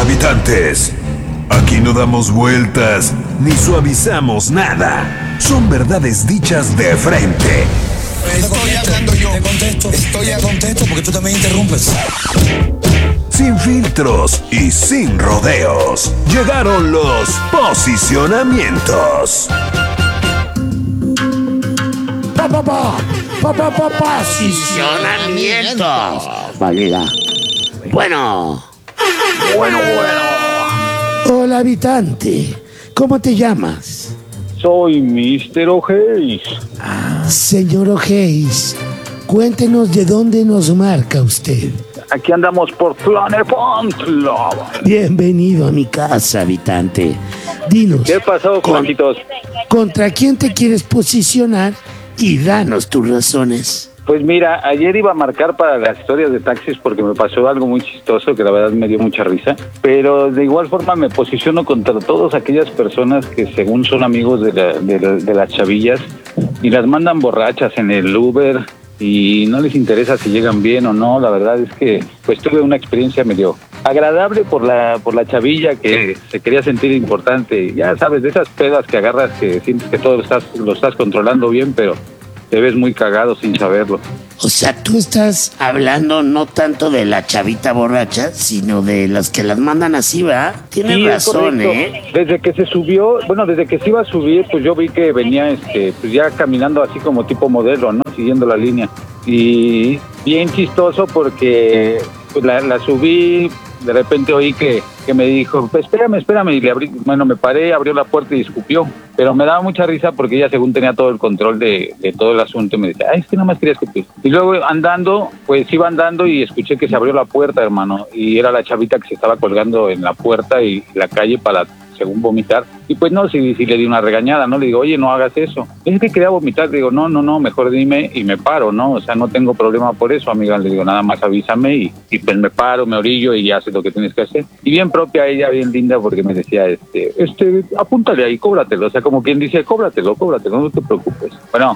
Habitantes, aquí no damos vueltas ni suavizamos nada. Son verdades dichas de frente. Estoy hablando yo. Estoy a contexto porque tú también interrumpes. Sin filtros y sin rodeos. Llegaron los posicionamientos. Posicionamiento. Válida. Bueno. Hola, habitante. ¿Cómo te llamas? Soy Mr. O'Hays. Señor O'Hays, cuéntenos de dónde nos marca usted. Aquí andamos por Tlalnepantla. Bienvenido a mi casa, habitante. Dinos, ¿Qué pasó, Juanquitos? ¿contra quién te quieres posicionar? Y danos tus razones. Pues mira, ayer iba a marcar para las historias de taxis porque me pasó algo muy chistoso que la verdad me dio mucha risa, pero de igual forma me posiciono contra todas aquellas personas que según son amigos de las chavillas y las mandan borrachas en el Uber y no les interesa si llegan bien o no. La verdad es que pues tuve una experiencia medio agradable por la chavilla que se quería sentir importante. Ya sabes, de esas pedas que agarras que sientes que todo lo estás controlando bien, pero te ves muy cagado sin saberlo. O sea, tú estás hablando no tanto de la chavita borracha, sino de las que las mandan así, ¿verdad? Tienes Sí, razón, ¿eh? Desde que se subió, desde que se iba a subir, pues yo vi que venía pues ya caminando así como tipo modelo, ¿no? Siguiendo la línea. Y bien chistoso porque pues la subí, de repente oí que me dijo, pues, espérame, y le abrí, me paré, abrió la puerta y escupió, pero me daba mucha risa porque ella según tenía todo el control de todo el asunto, y me decía, es que nada más quería escupir. Y luego iba andando y escuché que se abrió la puerta, hermano, y era la chavita que se estaba colgando en la puerta y la calle para según vomitar, y pues no, si le di una regañada, ¿no? Le digo, oye, no hagas eso. Es que quería vomitar. Le digo, no, mejor dime y me paro, ¿no? O sea, no tengo problema por eso, amiga. Le digo, nada más avísame y pues me paro, me orillo y haces lo que tienes que hacer. Y bien propia ella, bien linda, porque me decía, apúntale ahí, cóbratelo. O sea, como quien dice, cóbratelo, no te preocupes. Bueno.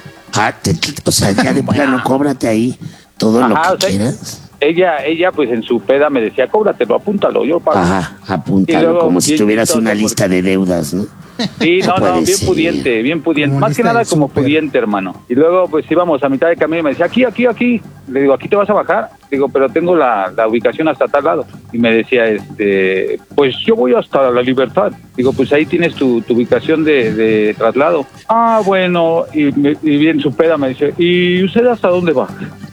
O sea, ya de plano, cóbrate ahí todo lo que quieras. Ella pues en su peda me decía, cóbratelo, apúntalo, yo pago. Ajá, apúntalo, luego, como si tuvieras una lista de deudas, ¿no? Sí, no, bien pudiente. Más que nada como pudiente, hermano. Y luego pues íbamos a mitad de camino y me decía, aquí. Le digo, ¿aquí te vas a bajar? Digo, pero tengo la ubicación hasta tal lado. Y me decía, pues yo voy hasta La Libertad. Digo, pues ahí tienes tu ubicación de traslado. Ah, bueno, y bien su peda me dice, ¿y usted hasta dónde va?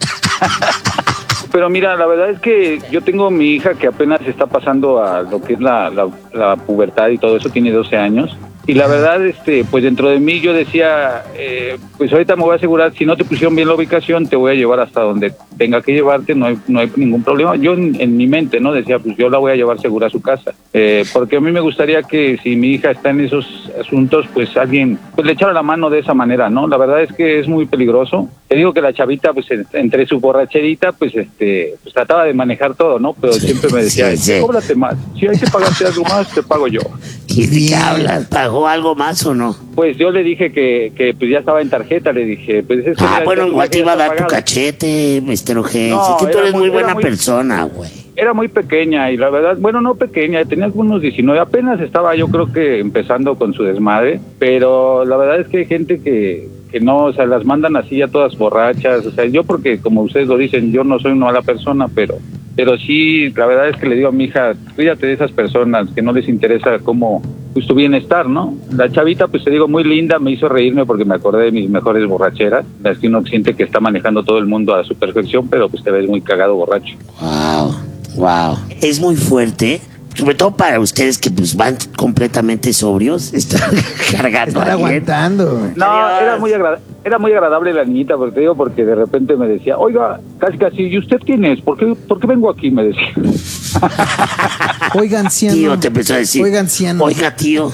Pero mira, la verdad es que yo tengo mi hija que apenas está pasando a lo que es la pubertad y todo eso, tiene 12 años. Y la verdad, pues dentro de mí yo decía, pues ahorita me voy a asegurar, si no te pusieron bien la ubicación, te voy a llevar hasta donde tenga que llevarte, no hay ningún problema. Yo en mi mente, ¿no? Decía, pues yo la voy a llevar segura a su casa. Porque a mí me gustaría que si mi hija está en esos asuntos, pues alguien pues le echara la mano de esa manera, ¿no? La verdad es que es muy peligroso. Te digo que la chavita, pues entre su borracherita, pues pues trataba de manejar todo, ¿no? Pero siempre me decía, cóbrate más. Si hay que pagarte algo más, te pago yo. ¿Y qué hablas? ¿Pagó algo más o no? Pues yo le dije que pues ya estaba en tarjeta, le dije, pues es que bueno, igual te iba a dar tu cachete, Mr. O'Hays. No, es que tú eres muy buena persona, güey. Era muy pequeña y la verdad, bueno, no pequeña, tenía algunos 19, apenas estaba yo creo que empezando con su desmadre, pero la verdad es que hay gente que no, o sea, las mandan así ya todas borrachas, o sea, yo porque como ustedes lo dicen, yo no soy una mala persona, pero sí, la verdad es que le digo a mi hija, cuídate de esas personas que no les interesa cómo pues tu bienestar, ¿no? La chavita, pues te digo, muy linda, me hizo reírme porque me acordé de mis mejores borracheras, las que uno siente que está manejando todo el mundo a su perfección, pero pues te ves muy cagado borracho. Wow. Es muy fuerte, sobre todo para ustedes que pues van completamente sobrios, están cargando. Están aguantando. No, era muy agradable la niñita, porque te digo, porque de repente me decía, oiga, casi, ¿y usted quién es? ¿Por qué vengo aquí? Me decía. Oiga, anciano. Tío, te empezó a decir. Oiga, anciano. Oiga, tío.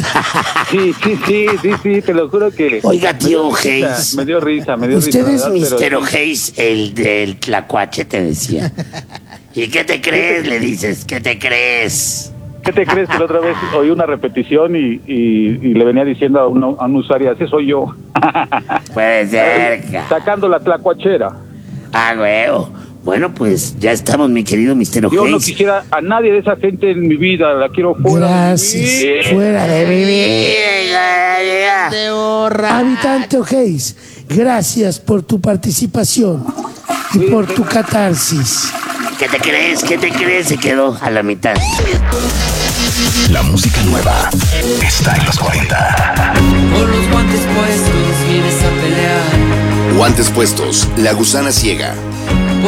Sí, te lo juro que. Oiga, tío O'Hays. Me dio risa. Usted es Mr. O'Hays, el del tlacuache, te decía. ¿Y qué te crees? Le dices, ¿qué te crees? ¿Qué te crees? Que la otra vez oí una repetición y le venía diciendo a un usuario, ese soy yo. Puede ser. Sacando la tlacuachera. Huevo. Bueno, pues ya estamos, mi querido Mr. Yo no Hayes. quisiera a nadie de esa gente en mi vida, la quiero fuera. Gracias. Fuera de mi vida. Habitante O'Hays, gracias por tu participación y por tu catarsis. ¿Qué te crees? ¿Qué te crees? Se quedó a la mitad. La música nueva está en los 40. Con los guantes puestos vienes a pelear. Guantes puestos, La Gusana Ciega.